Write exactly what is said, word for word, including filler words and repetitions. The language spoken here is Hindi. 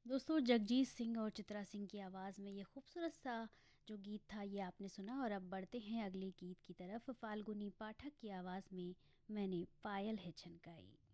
दोस्तों जगजीत सिंह और चित्रा सिंह की आवाज़ में ये खूबसूरत सा जो गीत था ये आपने सुना। और अब बढ़ते हैं अगले गीत की तरफ। फाल्गुनी पाठक की आवाज़ में मैंने पायल है छनकाई।